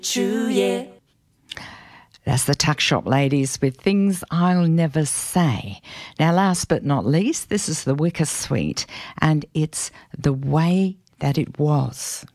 True, yeah. That's the Tuck Shop Ladies with Things I'll Never Say. Now, last but not least, this is the Wicker Suite, and it's The Way That It Was.